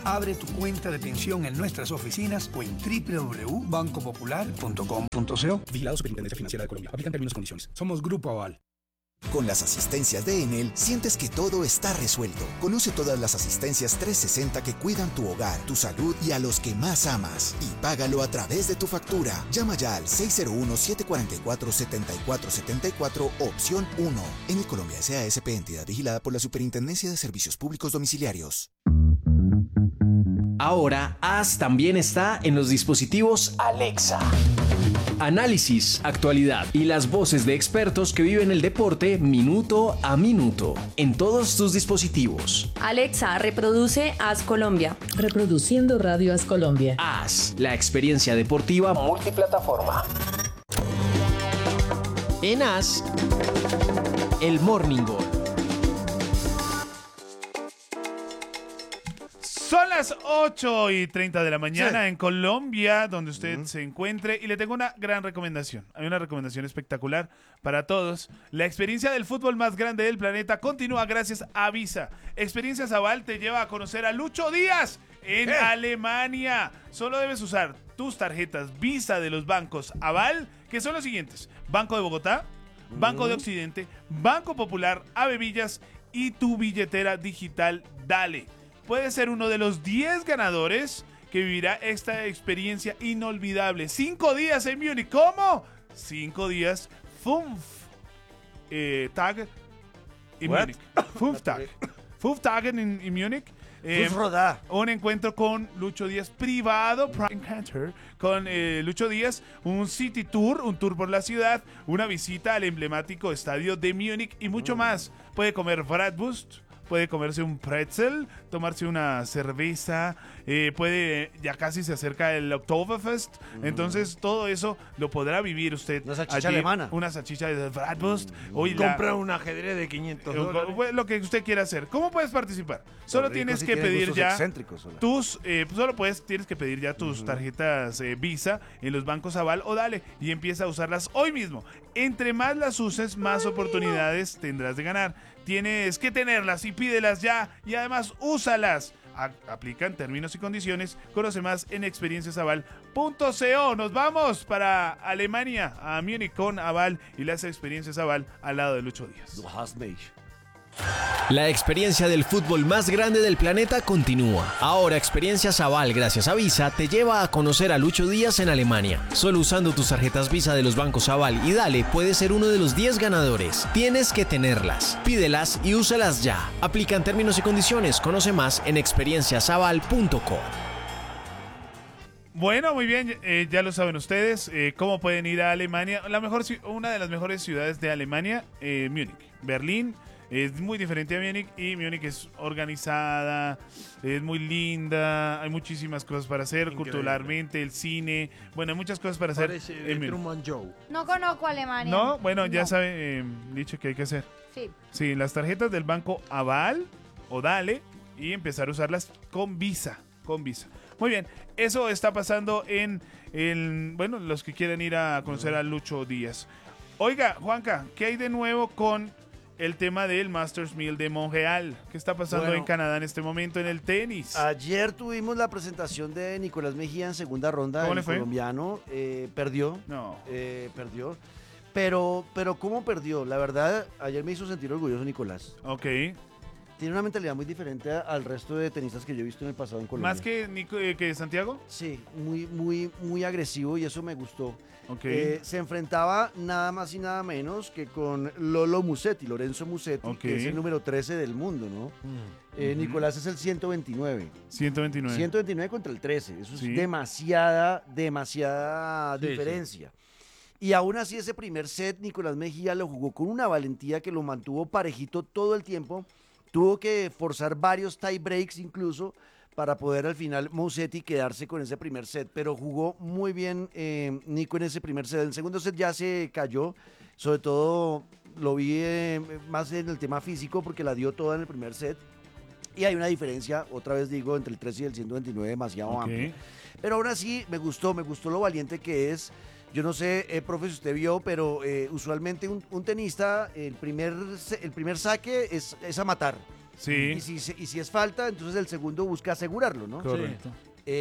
Abre tu cuenta de pensión en nuestras oficinas o en www.bancopopular.com.co. Vigilado Superintendencia Financiera de Colombia. Aplican términos y condiciones. Somos Grupo Aval. Con las asistencias de Enel, sientes que todo está resuelto. Conoce todas las asistencias 360 que cuidan tu hogar, tu salud y a los que más amas. Y págalo a través de tu factura. Llama ya al 601-744-7474, opción 1. Enel Colombia S.A.S.P. entidad vigilada por la Superintendencia de Servicios Públicos Domiciliarios. Ahora, AS también está en los dispositivos Alexa. Análisis, actualidad y las voces de expertos que viven el deporte minuto a minuto en todos tus dispositivos. Alexa, reproduce AS Colombia. Reproduciendo Radio AS Colombia. AS, la experiencia deportiva multiplataforma. En AS, el Morning Goal. Son las 8:30 de la mañana en Colombia, donde usted se encuentre, y le tengo una gran recomendación. Hay una recomendación espectacular para todos. La experiencia del fútbol más grande del planeta continúa gracias a Visa. Experiencias Aval te lleva a conocer a Lucho Díaz en Alemania. Solo debes usar tus tarjetas Visa de los bancos Aval, que son los siguientes: Banco de Bogotá, Banco de Occidente, Banco Popular, Avevillas y tu billetera digital Dale. Puede ser uno de los 10 ganadores que vivirá esta experiencia inolvidable. 5 días en Múnich. ¿Cómo? 5 días Tag en Múnich. Tag en Múnich. Un encuentro con Lucho Díaz privado, Prime Encounter con Lucho Díaz, un City Tour, un tour por la ciudad, una visita al emblemático estadio de Múnich y mucho más. Puede comer Bratwurst, puede comerse un pretzel, tomarse una cerveza, ya casi se acerca el Oktoberfest, entonces todo eso lo podrá vivir usted. Una salchicha alemana. Una salchicha de Bratwurst. Compra un ajedrez de $500. Lo que usted quiera hacer. ¿Cómo puedes participar? Solo tienes que pedir ya tienes que pedir ya tus tarjetas Visa en los bancos Aval o Dale y empieza a usarlas hoy mismo. Entre más las uses, más oportunidades tendrás de ganar. Tienes que tenerlas y pídelas ya y además úsalas. Aplican términos y condiciones. Conoce más en experienciasaval.co. Nos vamos para Alemania, a Múnich con Aval y las experiencias Aval al lado de Lucho Díaz. La experiencia del fútbol más grande del planeta continúa. Ahora Experiencias Aval, gracias a Visa, te lleva a conocer a Lucho Díaz en Alemania. Solo usando tus tarjetas Visa de los bancos Aval y Dale puedes ser uno de los 10 ganadores. Tienes que tenerlas, pídelas y úsalas ya. Aplican términos y condiciones. Conoce más en experienciasaval.co. Bueno, muy bien, ya lo saben ustedes, cómo pueden ir a Alemania. Una de las mejores ciudades de Alemania, Múnich. Berlín es muy diferente a Múnich y Múnich es organizada, es muy linda, hay muchísimas cosas para hacer. Increíble. Culturalmente, el cine, bueno, hay muchas cosas para hacer. El Truman Show. No conozco Alemania. No, bueno, ya saben, dicho que hay que hacer. Sí. Sí, las tarjetas del banco Aval o Dale y empezar a usarlas con Visa. Muy bien, eso está pasando en los que quieren ir a conocer a Lucho Díaz. Oiga, Juanca, ¿qué hay de nuevo con el tema del Masters 1000 de Montreal? ¿Qué está pasando en Canadá en este momento en el tenis? Ayer tuvimos la presentación de Nicolás Mejía en segunda ronda. ¿Cómo le fue? Colombiano. Perdió. No. Perdió. Pero ¿cómo perdió? La verdad, ayer me hizo sentir orgulloso Nicolás. Ok. Tiene una mentalidad muy diferente al resto de tenistas que yo he visto en el pasado en Colombia. ¿Más que Santiago? Sí, muy agresivo y eso me gustó. Okay. Se enfrentaba nada más y nada menos que con Lorenzo Musetti, que es el número 13 del mundo, ¿no? Nicolás es el 129. 129 contra el 13. Eso es demasiada diferencia. Y aún así ese primer set Nicolás Mejía lo jugó con una valentía que lo mantuvo parejito todo el tiempo. Tuvo que forzar varios tie breaks incluso para poder al final Musetti quedarse con ese primer set, pero jugó muy bien Nico en ese primer set. El segundo set ya se cayó, sobre todo lo vi más en el tema físico porque la dio toda en el primer set. Y hay una diferencia, otra vez digo, entre el 13 y el 129 demasiado amplia. Pero aún así me gustó lo valiente que es. Yo no sé, profe, si usted vio, pero usualmente un tenista, el primer saque es a matar. Sí. Y si es falta, entonces el segundo busca asegurarlo, ¿no? Correcto.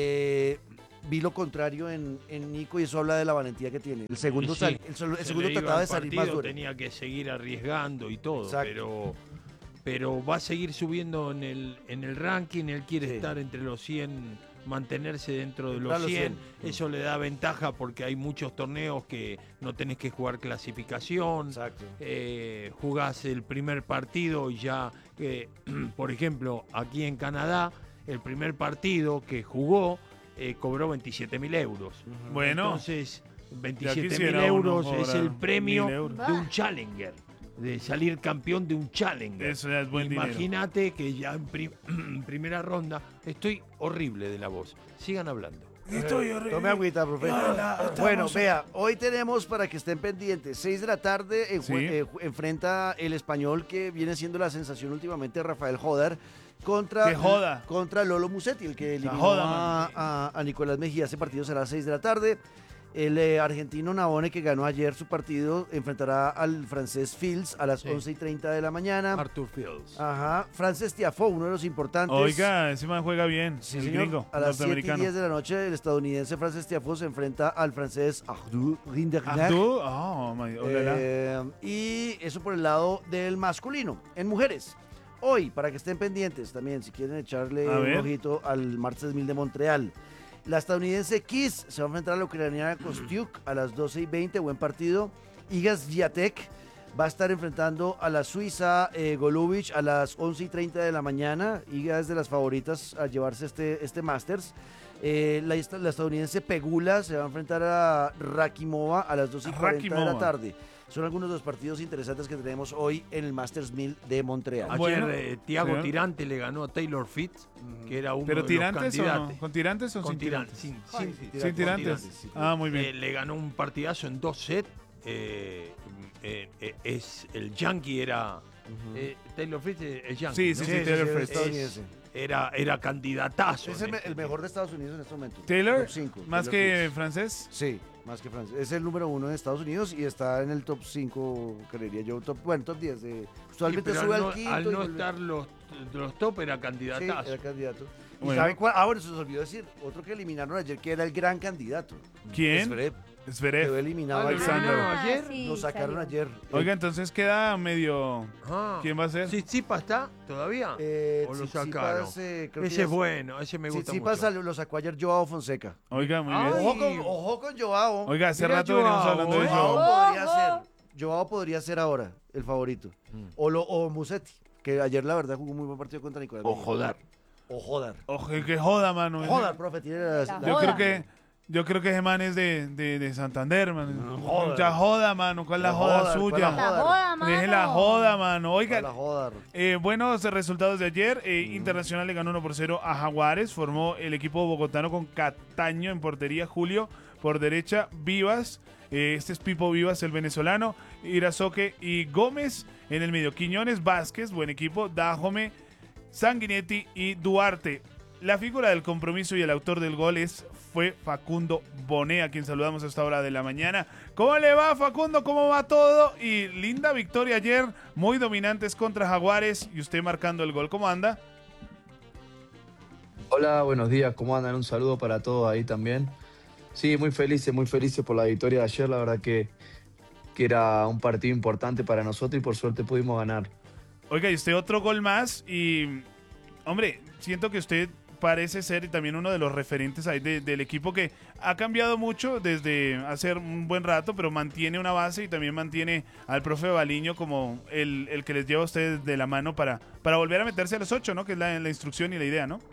Vi lo contrario en Nico y eso habla de la valentía que tiene. El segundo, Y sí, el se segundo le iba trataba al de salir más partido, duro. tenía que seguir arriesgando y todo, Exacto. pero va a seguir subiendo en el ranking, él quiere Sí. estar entre los 100, mantenerse dentro de Entrar los a los 100. 100. Eso le da ventaja porque hay muchos torneos que no tenés que jugar clasificación. Exacto. Jugás el primer partido y ya, por ejemplo, aquí en Canadá, el primer partido que jugó cobró 27.000 euros. Bueno. Entonces, Ya 27.000 quisiera euros uno es cobrar el premio 1.000 euros. de un Challenger, de salir campeón de un Challenger. Eso ya es buen dinero. Imagínate que ya en primera ronda estoy horrible de la voz. Sigan hablando. Estoy horrible. Tome agüita, profe. Bueno, vea, hoy tenemos para que estén pendientes. 6 de la tarde Sí. enfrenta el español que viene siendo la sensación últimamente, Rafael Jodar, contra, ¡Qué joda! contra Lolo Musetti, el que eliminó joda, a Nicolás Mejía. Ese partido será a las 6 de la tarde. El argentino Navone, que ganó ayer su partido, enfrentará al francés Fields a las Sí. 11:30 de la mañana. Arthur Fields. Ajá. Frances Tiafoe, uno de los importantes. Oiga, ese man juega bien. Sí, el señor. gringo, A las 7:10 norteamericano. de la noche, el estadounidense Frances Tiafoe se enfrenta al francés Arthur Rinderknecht. Abdul, oh, my, olala. Y eso por el lado del masculino. En mujeres, hoy, para que estén pendientes también, si quieren echarle A un ver. ojito al Masters 1000 de Montreal. La estadounidense Kiss se va a enfrentar a la ucraniana Kostiuk a las 12:20, buen partido. Iga Swiatek va a estar enfrentando a la suiza Golubic a las 11:30 de la mañana. Iga es de las favoritas a llevarse este Masters. La estadounidense Pegula se va a enfrentar a Rakimova a las 12:40 de la Rakimova. tarde. Son algunos de los partidos interesantes que tenemos hoy en el Masters 1000 de Montreal. Ayer Bueno, Thiago señor. Tirante le ganó a Taylor Fitz, que era uno ¿Pero de los tirantes o candidatos. no? ¿Con tirantes o Con sin tirantes. tirantes? Sin Sin tirantes. sí. Ah, muy bien. Le ganó un partidazo en 2 sets. Es el Yankee era Taylor Fritz es Yankee, Sí, ¿no? sí, sí, Taylor Fritz. estadounidense. Era candidatazo. Es el mejor de Estados Unidos en este momento. Taylor, Top 5, más Taylor que Fritz. francés. Sí, más que Francia. Es el número 1 de Estados Unidos y está en el top 5, creería yo. Top 10. Usualmente pero sube al al no, quinto. al y no vuelve- estar los top era Sí, candidatazo. era candidato. ¿Y Bueno. sabe cuál? Bueno, se nos olvidó decir. Otro que eliminaron ayer que era el gran candidato. ¿Quién? Zverev. Zverev. Quedó eliminado ¿lo Alexander. eliminaron ayer? sí, Lo sacaron salió. ayer. Oiga, entonces queda medio... Ah. ¿Quién va a ser? ¿Tsitsipas está todavía? ¿O lo Tsitsipas, sacaron? creo que Ese ya- es bueno, ese me gusta Tsitsipas mucho. lo sacó ayer Joao Fonseca. Oiga, muy Ay. bien. Ojo con Joao. Oiga, hace Mira, rato veníamos Joao, hablando de Joao Joao. podría ser. Joao podría ser ahora el favorito. O Musetti, que ayer la verdad jugó un muy buen partido contra Nicolás. O Mejía. Jodar. O Jodar. Ojo, que joda, mano. Jodar, profe, tiene la- Yo Joda. creo que ese man es de Santander, man. joda. Ya joda, mano. ¿Cuál es la La joda joda, ¿cuál es suya? la La joda, mano. Deje la joda, mano. Oiga, la Jodar. buenos resultados de ayer. Internacional le ganó 1-0 a Jaguares. Formó el equipo bogotano con Cataño en portería. Julio por derecha. Vivas. Este es Pipo Vivas, el venezolano. Irazoque y Gómez en el medio. Quiñones, Vázquez, buen equipo. Dajome, Sanguinetti y Duarte. La figura del compromiso y el autor del gol fue Facundo Bonet, a quien saludamos a esta hora de la mañana. ¿Cómo le va, Facundo? ¿Cómo va todo? Y linda victoria ayer, muy dominantes contra Jaguares y usted marcando el gol. ¿Cómo anda? Hola, buenos días, ¿cómo andan? Un saludo para todos ahí también. Sí, muy felices por la victoria de ayer, la verdad que era un partido importante para nosotros y por suerte pudimos ganar. Oiga, y usted otro gol más y, hombre, siento que usted parece ser también uno de los referentes ahí del equipo que ha cambiado mucho desde hace un buen rato, pero mantiene una base y también mantiene al profe Baliño como el que les lleva a ustedes de la mano para volver a meterse a los 8, ¿no? Que es la instrucción y la idea, ¿no?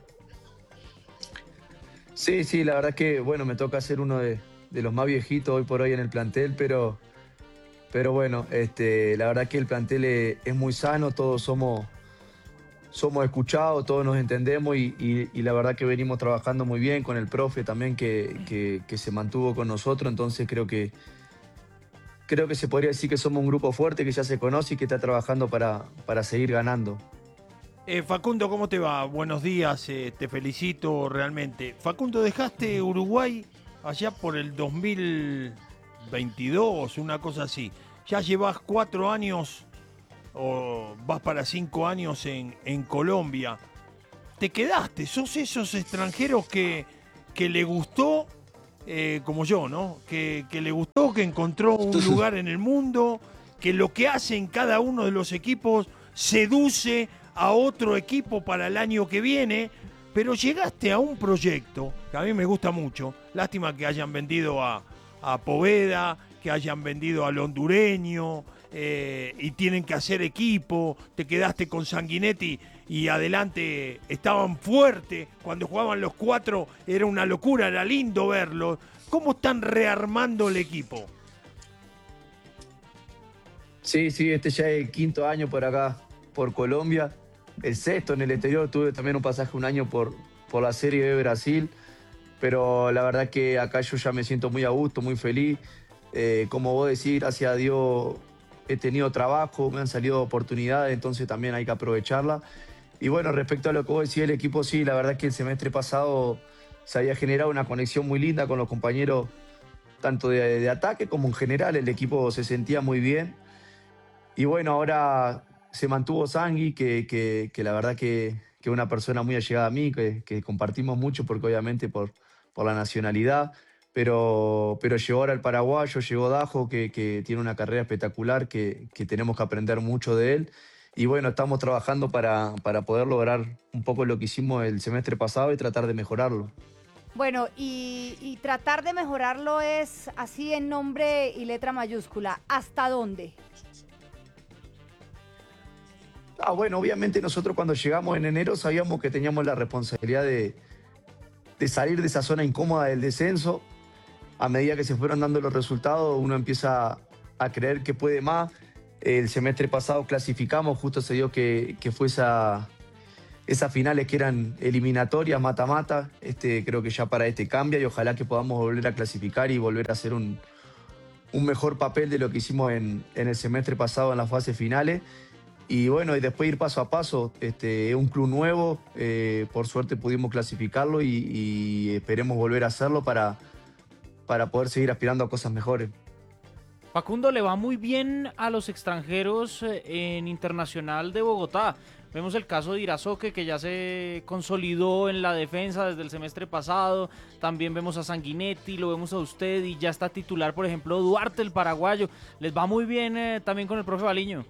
Sí, la verdad que, bueno, me toca ser uno de los más viejitos hoy por hoy en el plantel, pero bueno, la verdad que el plantel es muy sano, todos somos escuchados, todos nos entendemos y la verdad que venimos trabajando muy bien con el profe también que se mantuvo con nosotros, entonces creo que se podría decir que somos un grupo fuerte que ya se conoce y que está trabajando para seguir ganando. Facundo, ¿cómo te va? Buenos días, te felicito realmente. Facundo, dejaste Uruguay allá por el 2022, una cosa así. Ya llevas 4 años o vas para 5 años en Colombia. Te quedaste, sos esos extranjeros que le gustó, como yo, ¿no? Que le gustó, que encontró un lugar en el mundo, que lo que hace en cada uno de los equipos seduce a otro equipo para el año que viene, pero llegaste a un proyecto que a mí me gusta mucho. Lástima que hayan vendido a Poveda, que hayan vendido al hondureño, y tienen que hacer equipo. Te quedaste con Sanguinetti y adelante estaban fuertes. Cuando jugaban los 4 era una locura, era lindo verlo. ¿Cómo están rearmando el equipo? Sí, este ya es el 5.º año por acá, por Colombia. El 6.º en el exterior. Tuve también un pasaje un año por la Serie B de Brasil. Pero la verdad que acá yo ya me siento muy a gusto, muy feliz. Como vos decís, gracias a Dios he tenido trabajo, me han salido oportunidades, entonces también hay que aprovecharla. Y bueno, respecto a lo que vos decís, el equipo sí, la verdad que el semestre pasado se había generado una conexión muy linda con los compañeros, tanto de ataque como en general. El equipo se sentía muy bien. Y bueno, ahora se mantuvo Sangui, que la verdad que es una persona muy allegada a mí, que compartimos mucho, porque obviamente por la nacionalidad. Pero llegó ahora el paraguayo, llegó Dajo, que tiene una carrera espectacular, que tenemos que aprender mucho de él. Y bueno, estamos trabajando para poder lograr un poco lo que hicimos el semestre pasado y tratar de mejorarlo. Bueno, y tratar de mejorarlo es así en nombre y letra mayúscula. ¿Hasta dónde? Bueno, obviamente nosotros cuando llegamos en enero sabíamos que teníamos la responsabilidad de salir de esa zona incómoda del descenso. A medida que se fueron dando los resultados, uno empieza a creer que puede más. El semestre pasado clasificamos, justo se dio que fue esas finales que eran eliminatorias, mata-mata. Creo que ya para cambia y ojalá que podamos volver a clasificar y volver a hacer un mejor papel de lo que hicimos en el semestre pasado en las fases finales. Y bueno, y después ir paso a paso. Es un club nuevo, por suerte pudimos clasificarlo y esperemos volver a hacerlo para poder seguir aspirando a cosas mejores. Facundo, le va muy bien a los extranjeros en Internacional de Bogotá. Vemos el caso de Irazoque, que ya se consolidó en la defensa desde el semestre pasado. También vemos a Sanguinetti, lo vemos a usted y ya está titular, por ejemplo, Duarte, el paraguayo. Les va muy bien también con el profe Baliño.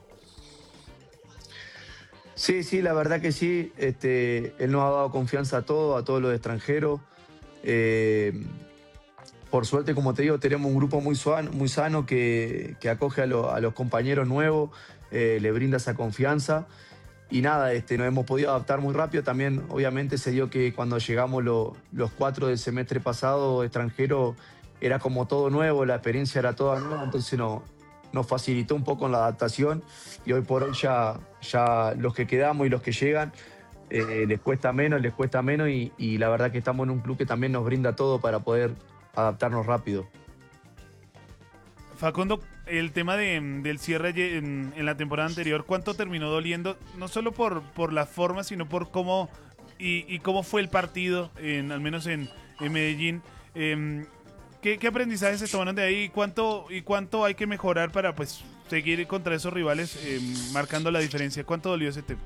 Sí, la verdad que sí. Él nos ha dado confianza a todos los extranjeros. Por suerte, como te digo, tenemos un grupo muy sano que acoge a los compañeros nuevos, le brinda esa confianza. Y nada, nos hemos podido adaptar muy rápido. También, obviamente, se dio que cuando llegamos los 4 del semestre pasado extranjeros, era como todo nuevo, la experiencia era toda nueva, entonces nos facilitó un poco en la adaptación. Y hoy por hoy ya los que quedamos y los que llegan les cuesta menos y la verdad que estamos en un club que también nos brinda todo para poder adaptarnos rápido. Facundo, el tema del cierre en la temporada anterior, ¿cuánto terminó doliendo? No solo por la forma, sino por cómo y cómo fue el partido, al menos en Medellín. ¿Qué aprendizajes se tomaron de ahí? ¿Y cuánto hay que mejorar para pues seguir contra esos rivales marcando la diferencia? ¿Cuánto dolió ese tema?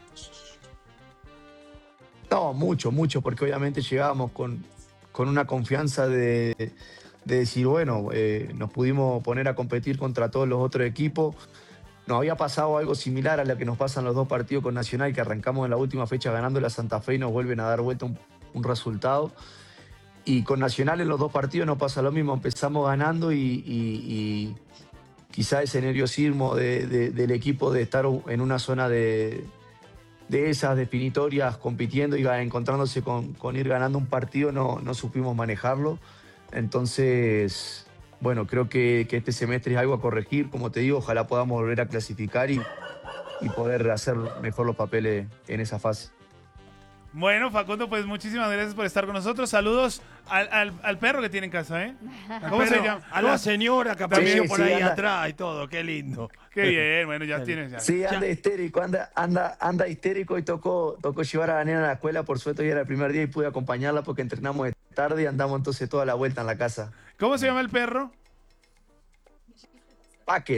No, mucho, porque obviamente llegábamos con una confianza de decir, bueno, nos pudimos poner a competir contra todos los otros equipos. Nos había pasado algo similar a lo que nos pasan los 2 partidos con Nacional, que arrancamos en la última fecha ganando la Santa Fe y nos vuelven a dar vuelta un resultado. Y con Nacional en los 2 partidos nos pasa lo mismo, empezamos ganando y quizá ese nerviosismo del equipo de estar en una zona de esas definitorias compitiendo y encontrándose con ir ganando un partido, no supimos manejarlo. Entonces, bueno, creo que este semestre es algo a corregir. Como te digo, ojalá podamos volver a clasificar y poder hacer mejor los papeles en esa fase. Bueno, Facundo, pues muchísimas gracias por estar con nosotros. Saludos al perro que tiene en casa, ¿eh? ¿Cómo se llama? A la señora que apareció por ahí anda atrás y todo, qué lindo. Qué bien, bueno, ya tienes. Ya. Sí, anda histérico, anda histérico y tocó llevar a la nena a la escuela. Por suerte hoy era el primer día y pude acompañarla porque entrenamos de tarde y andamos entonces toda la vuelta en la casa. ¿Cómo se llama el perro? Packen.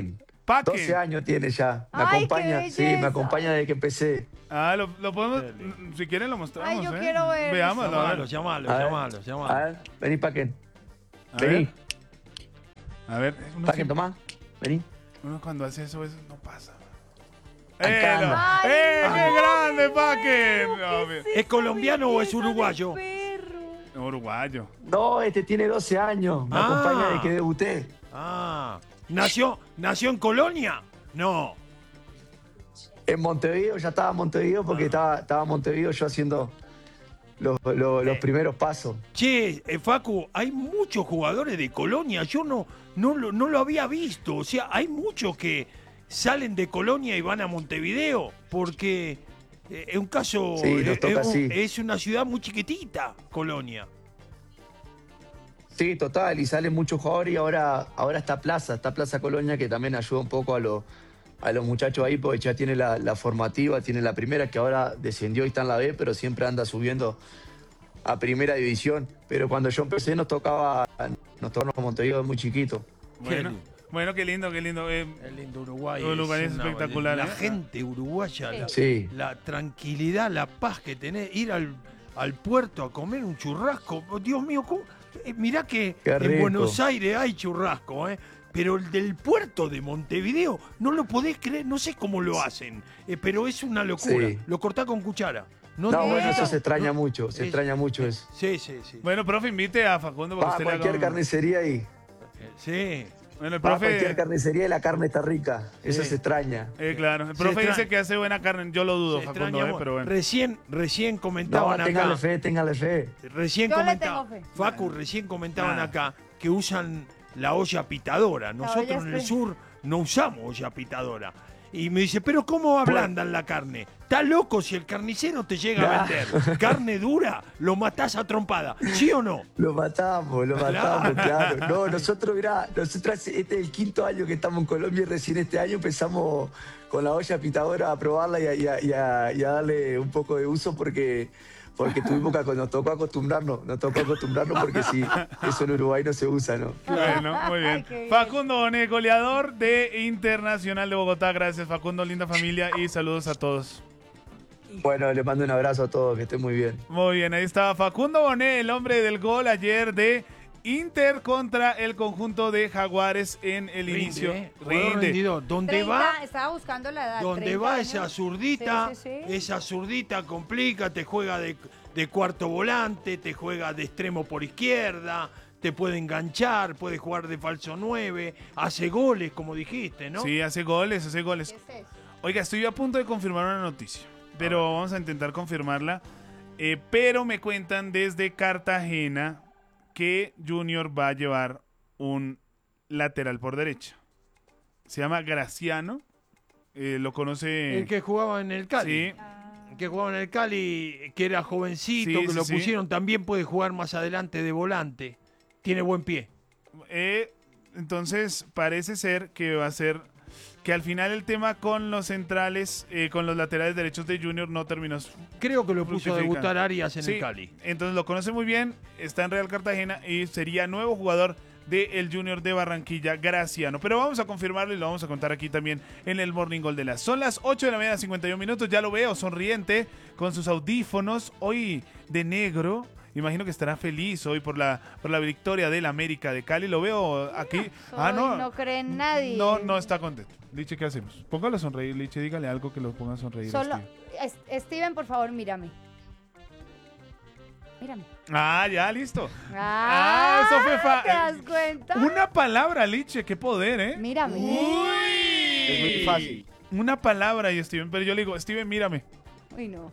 Paque. 12 años tiene ya. Me Ay, acompaña, qué sí, me belleza. acompaña desde que empecé. Ah, lo podemos, si quieren lo mostramos. Ay, yo quiero ver Veámoslo. a ver. Llamalo. A ver, vení, Paquen. A Vení. ver. A ver, uno, Paquen, tomá. Vení. uno cuando hace eso no pasa. Acá ¡Eh, anda. qué grande, Paque! No, bien. ¿Es colombiano o es uruguayo? Uruguayo. No, este tiene 12 años. Me acompaña desde que debuté. ¿Nació en Colonia? No. En Montevideo, ya estaba en Montevideo porque estaba en Montevideo yo haciendo los primeros pasos. Che, Facu, hay muchos jugadores de Colonia. Yo no lo había visto. O sea, hay muchos que salen de Colonia y van a Montevideo. Porque es un caso. Sí, nos toca así. Es una ciudad muy chiquitita, Colonia. Sí, total, y salen muchos jugadores y ahora está Plaza Colonia, que también ayuda un poco a los muchachos ahí, porque ya tiene la formativa, tiene la primera, que ahora descendió y está en la B, pero siempre anda subiendo a primera división. Pero cuando yo empecé nos tocaba Montevideo muy chiquito. Bueno, qué lindo. El lindo Uruguay. Uruguay es espectacular. La gente uruguaya, Sí. la tranquilidad, la paz que tenés, ir al puerto a comer un churrasco. Oh, Dios mío, mirá que Qué en rico. Buenos Aires hay churrasco, pero el del puerto de Montevideo, no lo podés creer, no sé cómo lo hacen, pero es una locura. Sí. Lo cortás con cuchara. No, bueno, eso se extraña mucho, se extraña mucho eso. Sí. Bueno, profe, invite a Facundo para Va a que usted le cualquier haga carnicería y... Sí. Bueno, el Va a cualquier profe... carnicería y la carne está rica. Eso se extraña. claro. El profe dice que hace buena carne. Yo lo dudo, Se Facundo, extraña, pero bueno. Recién comentaban No, acá. téngale fe. Recién Yo le comentaban, tengo fe. Facu, recién comentaban Ah. acá que usan la olla pitadora. Nosotros olla en el express. sur no usamos olla pitadora. Y me dice, ¿pero cómo ablandan la carne? ¿Está loco si el carnicero te llega a vender carne dura? Lo matás a trompada, ¿sí o no? Lo matamos, claro. No, nosotros este es el 5º año que estamos en Colombia y recién este año empezamos con la olla pitadora a probarla y a darle un poco de uso porque nos tocó acostumbrarnos porque si eso en Uruguay no se usa, ¿no? Bueno, muy bien. Ay, qué bien. Facundo Bonet, goleador de Internacional de Bogotá. Gracias, Facundo, linda familia y saludos a todos. Bueno, le mando un abrazo a todos, que estén muy bien. Muy bien, ahí estaba Facundo Bonet, el hombre del gol ayer de Inter contra el conjunto de Jaguares en el inicio. Jugador rendidor. ¿Dónde 30, va? estaba buscando la edad. Donde 30 va años. esa zurdita, Sí. esa zurdita complica, te juega de cuarto volante, te juega de extremo por izquierda, te puede enganchar, puede jugar de falso 9, hace goles, como dijiste, ¿no? Sí, hace goles. ¿Qué es eso? Oiga, estoy a punto de confirmar una noticia, pero vamos a intentar confirmarla. Pero me cuentan desde Cartagena que Junior va a llevar un lateral por derecha. Se llama Graciano. Lo conoce... El que jugaba en el Cali. Sí. El que jugaba en el Cali, que era jovencito, Sí, que sí, lo sí. pusieron, también puede jugar más adelante de volante. Tiene buen pie. Entonces parece ser que va a ser que al final el tema con los centrales, con los laterales derechos de Junior no terminó. Creo que lo puso a fructificando. debutar Arias en Sí, el Cali. entonces lo conoce muy bien, está en Real Cartagena y sería nuevo jugador del Junior de Barranquilla, Graciano. Pero vamos a confirmarlo y lo vamos a contar aquí también en el Morning Gol de las. Son las 8 de la mañana, 51 minutos. Ya lo veo, sonriente, con sus audífonos, hoy de negro. Imagino que estará feliz hoy por la victoria del América de Cali. Lo veo aquí. No cree en nadie. No está contento. Liche, ¿qué hacemos? Póngalo a sonreír, Liche, dígale algo que lo ponga a sonreír. Solo, Steve. Steven, por favor, mírame. Mírame. Ah, ya, listo. Eso fue ¿te das cuenta? Una palabra, Liche, qué poder, ¿eh? Mírame. Es muy fácil. Una palabra y Steven, pero yo le digo, Steven, mírame. Uy, no.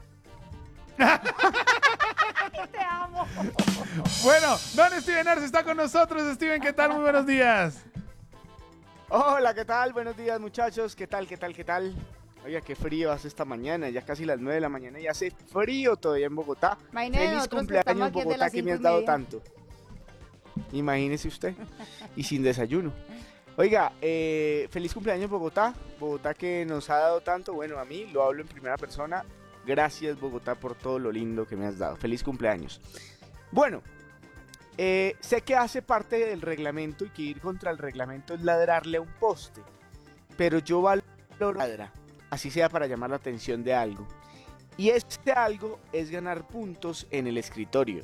Te amo. Bueno, don Steven Arce está con nosotros. Steven, ¿qué tal? Muy buenos días. Hola, ¿qué tal? Buenos días, muchachos. ¿Qué tal? Oiga, qué frío hace esta mañana, ya casi las 9 de la mañana y hace frío todavía en Bogotá. Imagínate Feliz nosotros que estamos cumpleaños, aquí desde Bogotá, las que me has 5:30. dado tanto. Imagínese usted. Y sin desayuno. Oiga, feliz cumpleaños, Bogotá. Bogotá que nos ha dado tanto. Bueno, a mí lo hablo en primera persona. Gracias, Bogotá, por todo lo lindo que me has dado. Feliz cumpleaños. Bueno, sé que hace parte del reglamento y que ir contra el reglamento es ladrarle a un poste. pero yo valoro así sea para llamar la atención de algo. Y este algo es ganar puntos en el escritorio.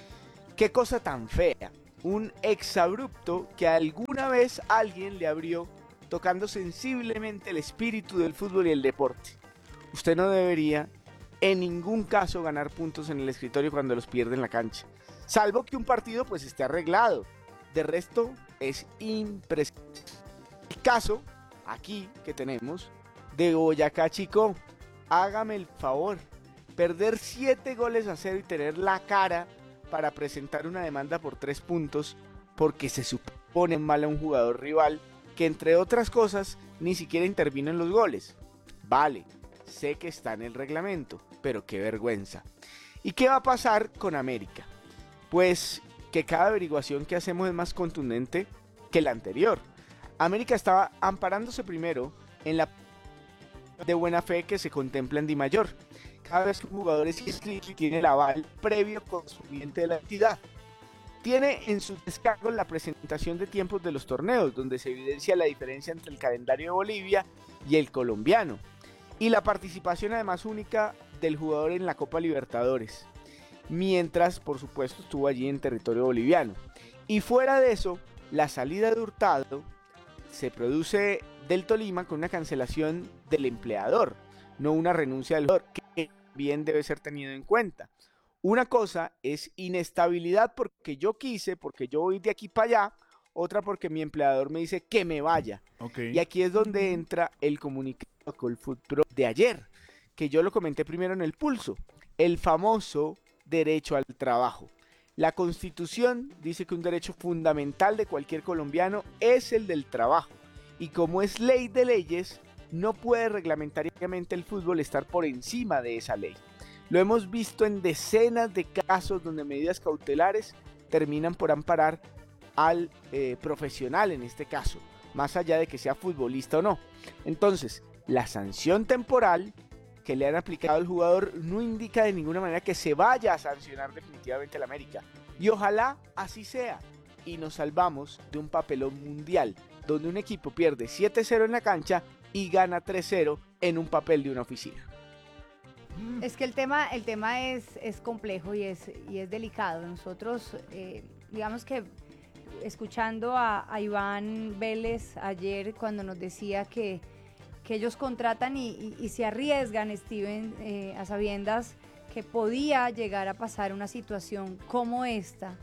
Qué cosa tan fea. Un exabrupto que alguna vez alguien le abrió tocando sensiblemente el espíritu del fútbol y el deporte. Usted no debería en ningún caso ganar puntos en el escritorio cuando los pierde en la cancha. Salvo que un partido pues esté arreglado. De resto es impresionante. El caso aquí que tenemos de Boyacá Chico. Hágame el favor. Perder 7-0 y tener la cara para presentar una demanda por 3 puntos porque se supone mal a un jugador rival que entre otras cosas ni siquiera intervino en los goles. Vale, sé que está en el reglamento, pero qué vergüenza. ¿Y qué va a pasar con América? Pues que cada averiguación que hacemos es más contundente que la anterior. América estaba amparándose primero en la de buena fe que se contempla en Dimayor. Cada vez que un jugador es inscrito y tiene el aval previo correspondiente de la entidad. Tiene en sus descargos la presentación de tiempos de los torneos, donde se evidencia la diferencia entre el calendario de Bolivia y el colombiano. Y la participación además única del jugador en la Copa Libertadores. Mientras, por supuesto, estuvo allí en territorio boliviano. Y fuera de eso, la salida de Hurtado se produce del Tolima con una cancelación del empleador, no una renuncia del jugador, que bien debe ser tenido en cuenta. Una cosa es inestabilidad porque yo quise, porque yo voy de aquí para allá, otra porque mi empleador me dice que me vaya. Okay. Y aquí es donde entra el comunicado de Colfootpro de ayer, que yo lo comenté primero en el pulso, el famoso derecho al trabajo. La Constitución dice que un derecho fundamental de cualquier colombiano es el del trabajo, y como es ley de leyes, no puede reglamentariamente el fútbol estar por encima de esa ley. Lo hemos visto en decenas de casos donde medidas cautelares terminan por amparar al profesional en este caso, más allá de que sea futbolista o no. Entonces, la sanción temporal que le han aplicado al jugador no indica de ninguna manera que se vaya a sancionar definitivamente al América. Y ojalá así sea. Y nos salvamos de un papelón mundial, donde un equipo pierde 7-0 en la cancha y gana 3-0 en un papel de una oficina. Es que el tema es complejo y es delicado. Nosotros, digamos que escuchando a Iván Vélez ayer cuando nos decía que ellos contratan y se arriesgan, Steven, a sabiendas que podía llegar a pasar una situación como esta,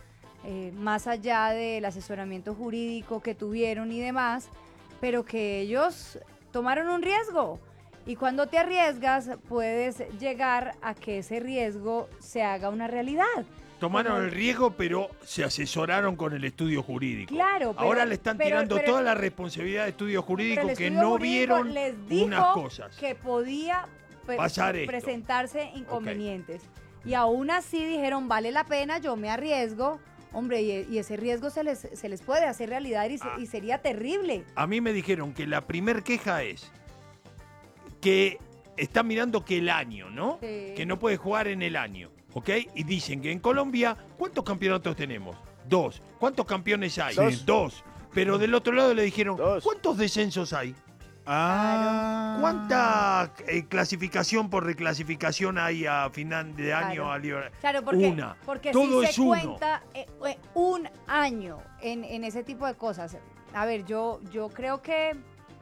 más allá del asesoramiento jurídico que tuvieron y demás, pero que ellos tomaron un riesgo. Y cuando te arriesgas, puedes llegar a que ese riesgo se haga una realidad. Tomaron el riesgo, pero se asesoraron con el estudio jurídico. Claro, pero, ahora le están tirando toda la responsabilidad de estudio jurídico que no vieron unas cosas. Que podía pasar presentarse inconvenientes. Okay. Y aún así dijeron, vale la pena, yo me arriesgo. Hombre, y ese riesgo se les puede hacer realidad y sería terrible. A mí me dijeron que la primer queja es que están mirando que el año, ¿no? Sí. Que no puede jugar en el año, ¿ok? Y dicen que en Colombia, ¿cuántos campeonatos tenemos? 2. ¿Cuántos campeones hay? 2. Pero del otro lado le dijeron, ¿cuántos descensos hay? ¿Cuánta clasificación por reclasificación hay a final de año? Claro, porque todo si es se cuenta un año en ese tipo de cosas. A ver, yo creo que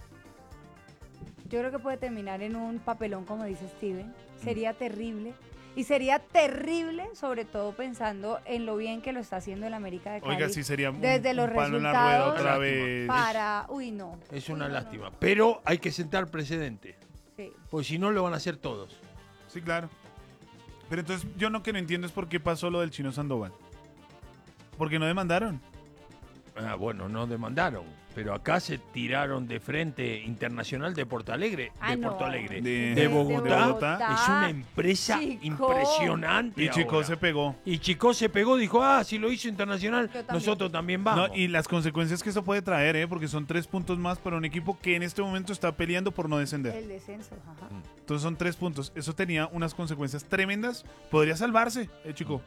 puede terminar en un papelón, como dice Steven. Sería terrible. Y sería terrible, sobre todo pensando en lo bien que lo está haciendo el América de Cali. Oiga, sí sería desde los palo en la resultados rueda otra vez. Uy, no. Es una lástima. Pero hay que sentar precedente. Sí. Porque si no, lo van a hacer todos. Sí, claro. Pero entonces, yo lo que no entiendo es por qué pasó lo del Chino Sandoval. ¿Por qué no demandaron? Bueno, no demandaron. Pero acá se tiraron de frente Internacional de Porto Alegre. De Bogotá. Es una empresa impresionante. Y Chico se pegó. Y Chico se pegó, dijo, si lo hizo Internacional, nosotros también vamos. No, y las consecuencias que eso puede traer, porque son 3 puntos más para un equipo que en este momento está peleando por no descender. El descenso, ajá. Entonces son 3 puntos. Eso tenía unas consecuencias tremendas. Podría salvarse, Chico.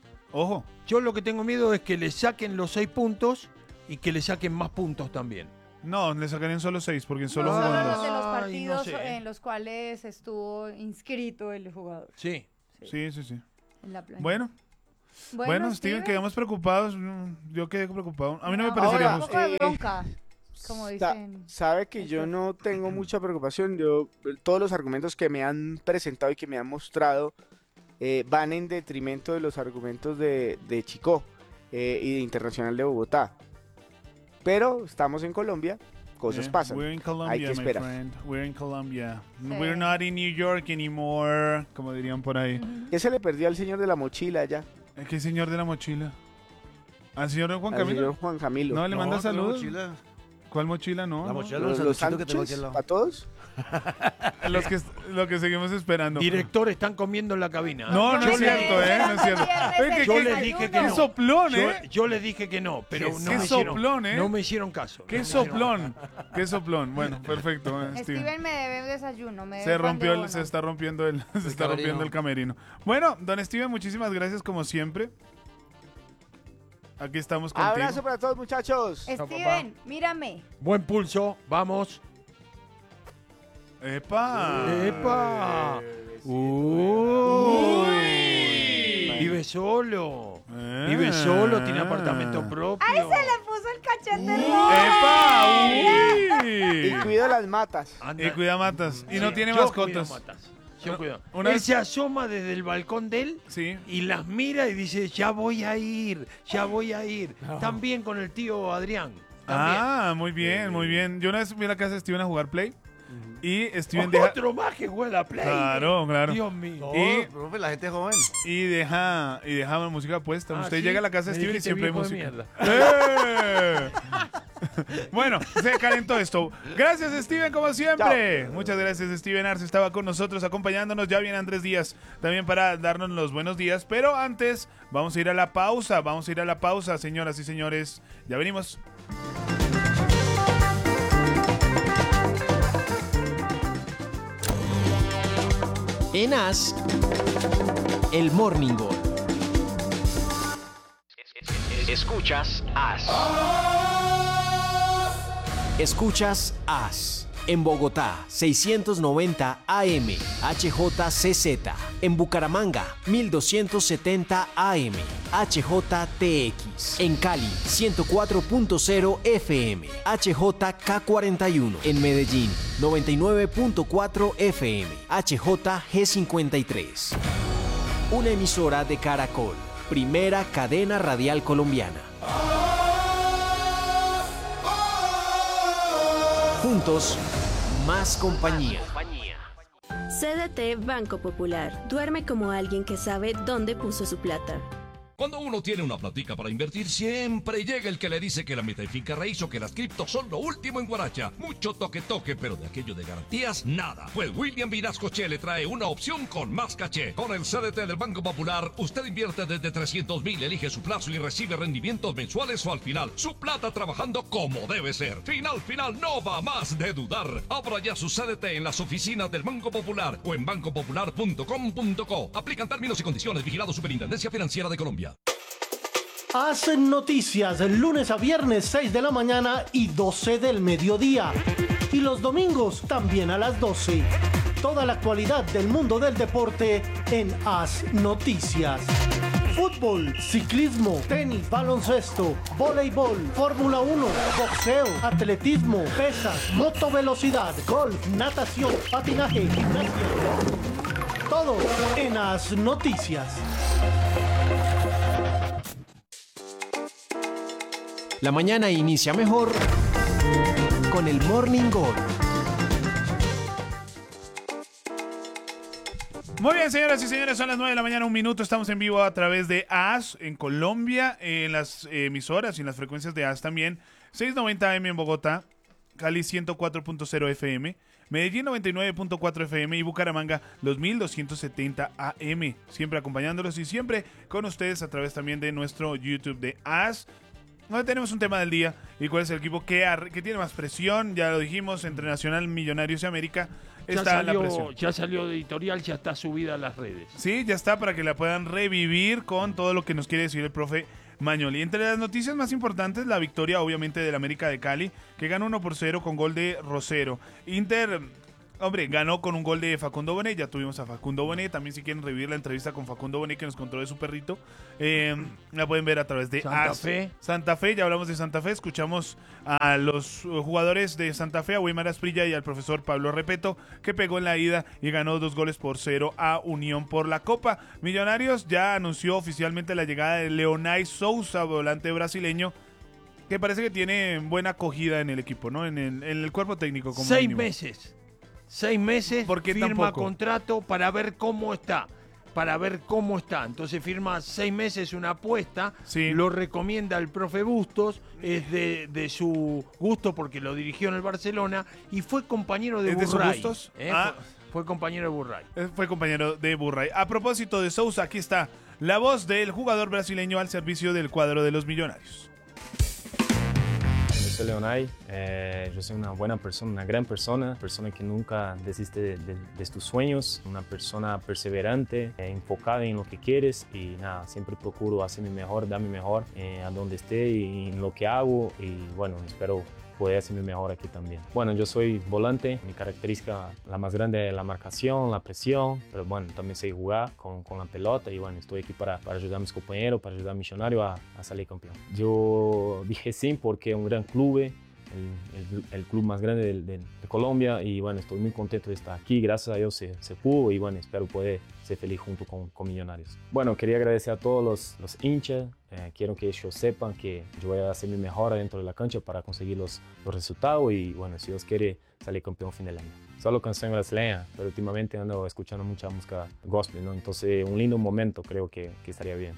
Ojo. Yo lo que tengo miedo es que le saquen los 6 puntos y que le saquen más puntos también. No, le sacarían solo 6 porque solo Solo jugaron los de los Ay, partidos no sé. en los cuales estuvo inscrito el jugador. Sí. Sí. En la planilla. Bueno, Steven, quedamos preocupados. Yo quedé preocupado. A mí no me parecería Ahora, Un justo. poco de bronca, como dicen. Sabe que yo no tengo mucha preocupación. Todos los argumentos que me han presentado y que me han mostrado van en detrimento de los argumentos de Chico y de Internacional de Bogotá. Pero estamos en Colombia, cosas pasan. We're in Colombia, Hay que my esperar. friend. We're in Colombia. Sí. We're not in New York anymore, como dirían por ahí. ¿Qué se le perdió al señor de la mochila allá? ¿Qué señor de la mochila? ¿Al señor Juan Al Camilo? señor Juan Camilo. No, le manda ¿cuál saludos. mochila? ¿Cuál mochila? No. La no. mochila, Los sanduchitos que tengo aquí sándwiches al lado. para todos. Lo que seguimos esperando. Director, están comiendo en la cabina. No es Yo cierto, le- no es cierto. Oye, Yo ¿qué- les dije que qué no. soplón, Yo les dije que no, pero Qué no me soplón, hicieron, no me hicieron caso. Qué No me hicieron soplón. Qué soplón. Bueno, perfecto, Steven. Steven me debe un desayuno. Me Se debe pan rompió de el, bono. se está rompiendo el camerino. Bueno, don Steven, muchísimas gracias como siempre. Aquí estamos contigo. Abrazo para todos, muchachos. Steven, mírame. Buen pulso, vamos. ¡Epa! ¡Epa! Vive solo. Vive solo, tiene apartamento propio. ¡Ay, se le puso el cachete rojo! ¡Epa! Y cuida las matas. Y cuida matas. Y no tiene Yo mascotas. cuido matas. Yo cuido. Una Él vez- se asoma desde el balcón de él Sí. y las mira y dice, ya voy a ir, ya voy a ir. También con el tío Adrián. También. Ah, muy bien, muy bien. Yo una vez fui a la casa de Steven a jugar Play. Y Steven deja... Otro más que juega a Play. Claro. Dios mío. Y- profe, la gente joven. Y deja la música puesta. Ah, Usted ¿sí? llega a la casa de Me Steven y dijiste siempre hay viejo de música. ¡Eh! Bueno, se calentó esto. Gracias, Steven, como siempre. Muchas gracias, Steven Arce. Estaba con nosotros acompañándonos. Ya viene Andrés Díaz también para darnos los buenos días. Pero antes, vamos a ir a la pausa. Señoras y señores. Ya venimos. En As, el Morning Goal. Escuchas As. Escuchas As. En Bogotá, 690 AM, HJCZ. En Bucaramanga, 1270 AM, HJTX. En Cali, 104.0 FM, HJK41. En Medellín, 99.4 FM, HJG53. Una emisora de Caracol, primera cadena radial colombiana. Juntos, más compañía. CDT Banco Popular. Duerme como alguien que sabe dónde puso su plata. Cuando uno tiene una platica para invertir, siempre llega el que le dice que la meta y finca raíz o que las criptos son lo último en Guaracha. Mucho toque, pero de aquello de garantías, nada. Pues William Vinasco Che le trae una opción con más caché. Con el CDT del Banco Popular, usted invierte desde 300,000, elige su plazo y recibe rendimientos mensuales o al final. Su plata trabajando como debe ser. Final, no va más de dudar. Abra ya su CDT en las oficinas del Banco Popular o en bancopopular.com.co. Aplican términos y condiciones. Vigilado Superintendencia Financiera de Colombia. Hacen noticias lunes a viernes 6 de la mañana y 12 del mediodía. Y los domingos también a las 12. Toda la actualidad del mundo del deporte en As Noticias. Fútbol, ciclismo, tenis, baloncesto, voleibol, Fórmula 1, boxeo, atletismo, pesas, motovelocidad, golf, natación, patinaje, gimnasia. Todo en As Noticias. La mañana inicia mejor con el Morning Goal. Muy bien, señoras y señores, son las 9 de la mañana, 1 minuto. Estamos en vivo a través de AS en Colombia, en las emisoras y en las frecuencias de AS también. 690 AM en Bogotá, Cali 104.0 FM, Medellín 99.4 FM y Bucaramanga los 1270 AM. Siempre acompañándolos y siempre con ustedes a través también de nuestro YouTube de AS. Hoy tenemos un tema del día y cuál es el equipo que tiene más presión. Ya lo dijimos, entre Nacional, Millonarios y América está la presión. Ya salió de editorial, ya está subida a las redes. Sí, ya está para que la puedan revivir con todo lo que nos quiere decir el profe Mañoli. Entre las noticias más importantes, la victoria obviamente del América de Cali, que ganó 1-0 con gol de Rosero. Inter, hombre, ganó con un gol de Facundo Bonet. Ya tuvimos a Facundo Bonet. También si quieren revivir la entrevista con Facundo Bonet que nos contó de su perrito, la pueden ver a través de Santa Fe. Ya hablamos de Santa Fe. Escuchamos a los jugadores de Santa Fe, a Weimar Asprilla y al profesor Pablo Repeto, que pegó en la ida y ganó 2-0 a Unión por la Copa. Millonarios ya anunció oficialmente la llegada de Leonay Sousa, volante brasileño, que parece que tiene buena acogida en el equipo, ¿no? En el cuerpo técnico. Como 6 mínimo. meses. 6 meses, ¿Por qué firma tampoco? contrato para ver cómo está. Entonces firma 6 meses una apuesta, lo recomienda el profe Bustos, es de su gusto porque lo dirigió en el Barcelona y fue compañero de ¿Es de Burray. sus gustos? Fue compañero de Burray. Fue compañero de Burray. A propósito de Sousa, aquí está la voz del jugador brasileño al servicio del cuadro de los Millonarios. Yo soy Leonay, yo soy una buena persona, una gran persona que nunca desiste de tus sueños, una persona perseverante, enfocada en lo que quieres y nada, siempre procuro hacer mi mejor, dar mi mejor a donde esté y en lo que hago y bueno, espero poder hacer mi mejor aquí también. Bueno, yo soy volante, mi característica la más grande es la marcación, la presión, pero bueno, también sé jugar con la pelota y bueno, estoy aquí para ayudar a mis compañeros, para ayudar a Millonario a salir campeón. Yo dije sí porque es un gran club, el club más grande de Colombia y bueno, estoy muy contento de estar aquí, gracias a Dios se pudo y bueno, espero poder ser feliz junto con Millonarios. Bueno, quería agradecer a todos los hinchas, quiero que ellos sepan que yo voy a hacer mi mejor dentro de la cancha para conseguir los resultados y bueno, si Dios quiere salir campeón fin del año. Solo canción brasileña, pero últimamente ando escuchando mucha música gospel, ¿no? Entonces un lindo momento creo que estaría bien.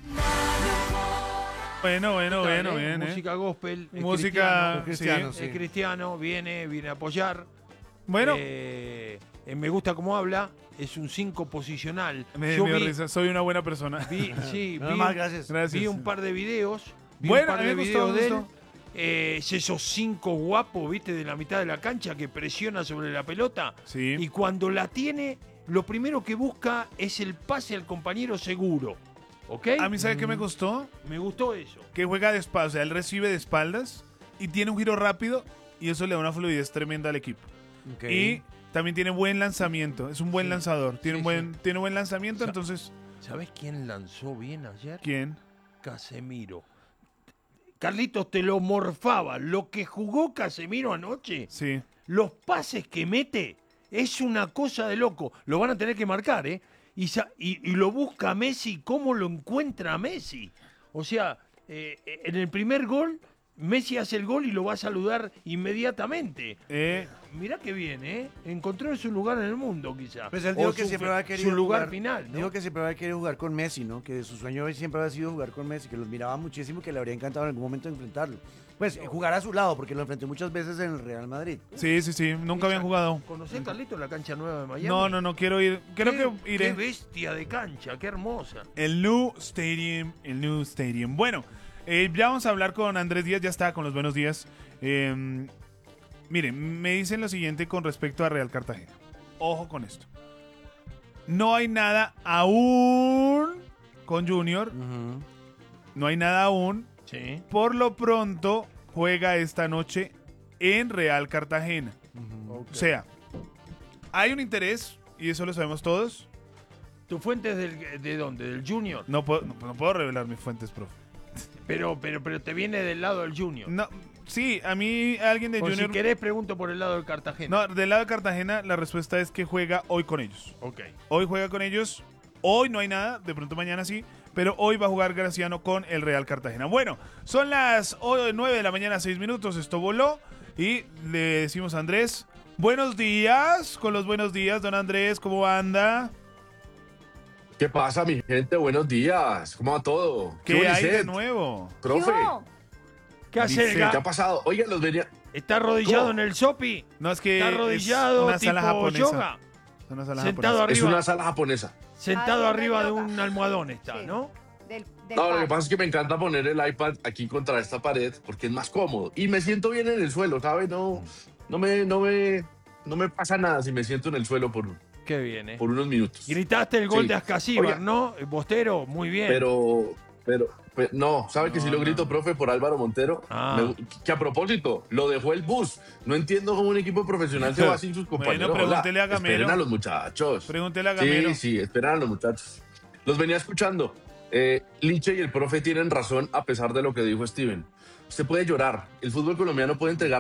Bueno, bien. Música gospel, música cristiano, sí. Es cristiano, viene a apoyar. Bueno. Me gusta cómo habla, es un 5 posicional. Me dio risa, soy una buena persona. Gracias. Vi un par de videos. Bueno, a mí me gustó de él. Es esos 5 guapos, viste, de la mitad de la cancha que presiona sobre la pelota. Sí. Y cuando la tiene, lo primero que busca es el pase al compañero seguro. ¿Ok? A mí, ¿sabe qué me gustó? Me gustó eso. Que juega de espaldas, o sea, él recibe de espaldas y tiene un giro rápido y eso le da una fluidez tremenda al equipo. Y también tiene buen lanzamiento, es un buen lanzador, tiene buen lanzamiento, entonces... ¿Sabes quién lanzó bien ayer? ¿Quién? Casemiro. Carlitos te lo morfaba. Lo que jugó Casemiro anoche, los pases que mete, es una cosa de loco. Lo van a tener que marcar, ¿eh? Y lo busca Messi, ¿cómo lo encuentra Messi? O sea, en el primer gol, Messi hace el gol y lo va a saludar inmediatamente. Mirá qué bien, ¿eh? Encontró su lugar en el mundo, quizá. Pues él dijo que siempre va a querer su lugar final, ¿no? Dijo que siempre va a querer jugar con Messi, ¿no? Que su sueño siempre había sido jugar con Messi, que los miraba muchísimo, que le habría encantado en algún momento enfrentarlo. Pues jugar a su lado, porque lo enfrentó muchas veces en el Real Madrid. Sí, nunca habían jugado. ¿Conocés, Carlitos, la cancha nueva de Miami? No, quiero ir. Creo que iré. Qué bestia de cancha, qué hermosa. El New Stadium. Bueno, ya vamos a hablar con Andrés Díaz, ya está con los buenos días. Miren, me dicen lo siguiente con respecto a Real Cartagena. Ojo con esto. No hay nada aún con Junior. No hay nada aún. Sí. Por lo pronto, juega esta noche en Real Cartagena. O sea, hay un interés, y eso lo sabemos todos. ¿Tu fuente es de dónde? ¿Del Junior? No puedo revelar mis fuentes, profe. Pero te viene del lado del Junior. No, sí, a mí alguien de Junior... Si querés, pregunto por el lado del Cartagena. No, del lado de Cartagena, la respuesta es que juega hoy con ellos. Ok. Hoy juega con ellos. Hoy no hay nada, de pronto mañana sí. Pero hoy va a jugar Graciano con el Real Cartagena. Bueno, son las 9 de la mañana, 6 minutos. Esto voló. Y le decimos a Andrés, buenos días. Con los buenos días, don Andrés, ¿cómo anda? ¿Qué pasa, mi gente? Buenos días. ¿Cómo va todo? ¿Qué hay de nuevo? Profe. ¿Qué hace el ¿Qué ha pasado? Oiga, los venía... ¿Está arrodillado en el sopi? No, es que está arrodillado, es una sala japonesa. Yoga. Es una sala Sentado japonesa. arriba. Es una sala japonesa. Sentado arriba de un almohadón está, ¿no? No, lo que pasa es que me encanta poner el iPad aquí contra esta pared porque es más cómodo. Y me siento bien en el suelo, ¿sabes? No me pasa nada si me siento en el suelo por Qué bien, unos minutos. Gritaste el gol Sí. de Ascasíbar, Oiga, ¿no? Bostero, muy bien. Pero Pero no, ¿sabe que si lo grito, profe, por Álvaro Montero? Que a propósito, lo dejó el bus. No entiendo cómo un equipo profesional se va sin sus compañeros. Bueno, pregúntele a Gamero. Esperen a los muchachos. Pregúntele a Gamero. Sí, esperan a los muchachos. Los venía escuchando. Liche y el profe tienen razón a pesar de lo que dijo Steven. Usted puede llorar. El fútbol colombiano puede entregar